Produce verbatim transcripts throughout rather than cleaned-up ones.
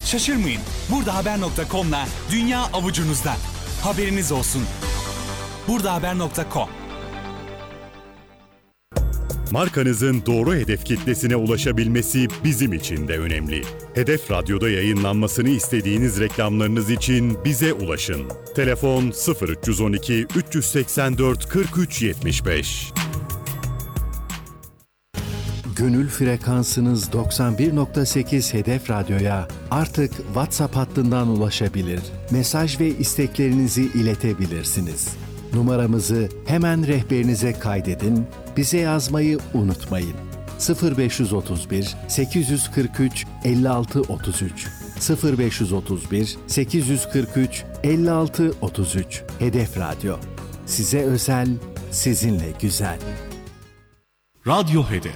Şaşırmayın. burdahaber nokta com'la dünya avucunuzda. Haberiniz olsun. burdahaber nokta com. Markanızın doğru hedef kitlesine ulaşabilmesi bizim için de önemli. Hedef Radyo'da yayınlanmasını istediğiniz reklamlarınız için bize ulaşın. Telefon sıfır üç on iki üç seksen dört kırk üç yetmiş beş. Gönül frekansınız doksan bir nokta sekiz Hedef Radyo'ya artık WhatsApp hattından ulaşabilir, mesaj ve isteklerinizi iletebilirsiniz. Numaramızı hemen rehberinize kaydedin, bize yazmayı unutmayın. sıfır beş otuz bir sekiz kırk üç elli altı otuz üç sıfır beş otuz bir sekiz kırk üç elli altı otuz üç Hedef Radyo. Size özel, sizinle güzel. Radyo Hedef.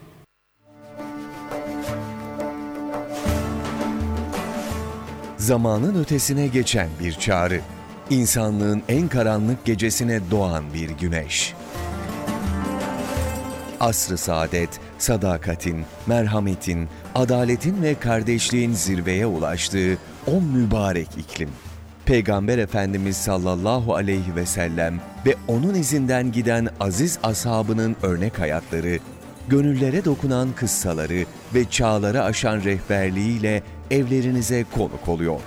Zamanın ötesine geçen bir çağrı. İnsanlığın en karanlık gecesine doğan bir güneş. Asr-ı saadet, sadakatin, merhametin, adaletin ve kardeşliğin zirveye ulaştığı o mübarek iklim. Peygamber Efendimiz sallallahu aleyhi ve sellem ve onun izinden giden aziz ashabının örnek hayatları, gönüllere dokunan kıssaları ve çağları aşan rehberliğiyle evlerinize konuk oluyor.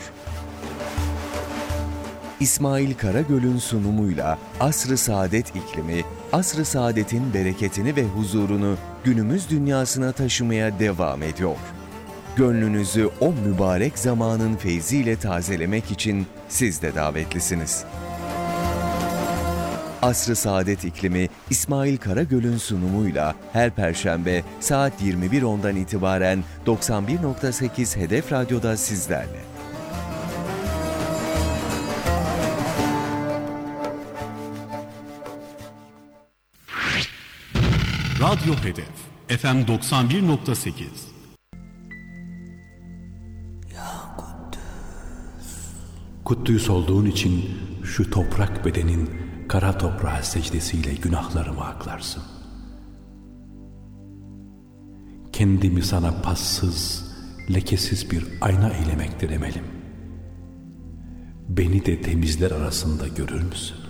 İsmail Karagöl'ün sunumuyla Asr-ı Saadet iklimi, Asr-ı Saadet'in bereketini ve huzurunu günümüz dünyasına taşımaya devam ediyor. Gönlünüzü o mübarek zamanın feyziyle tazelemek için siz de davetlisiniz. Asr-ı Saadet iklimi, İsmail Karagöl'ün sunumuyla her Perşembe saat yirmi bir ondan itibaren doksan bir nokta sekiz Hedef Radyo'da sizlerle. Radyo Hedef F M doksan bir nokta sekiz. Kuddüs olduğun için şu toprak bedenin kara toprağa secdesiyle günahlarımı aklarsın. Kendimi sana passız, lekesiz bir ayna eylemektir emelim. Beni de temizler arasında görür müsün?